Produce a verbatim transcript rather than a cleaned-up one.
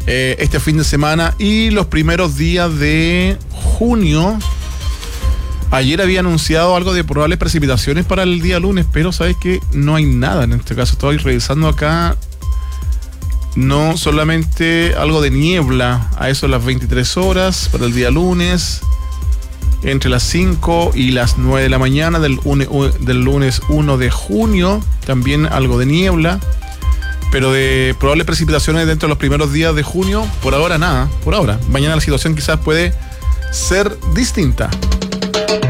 eh, este fin de semana y los primeros días de junio. Ayer había anunciado algo de probables precipitaciones para el día lunes, pero sabes que no hay nada en este caso. Estoy revisando acá, no, solamente algo de niebla a eso de las veintitrés horas para el día lunes, entre las cinco y las nueve de la mañana del, une, del lunes uno de junio, también algo de niebla, pero de probables precipitaciones dentro de los primeros días de junio, por ahora nada, por ahora. Mañana la situación quizás puede ser distinta.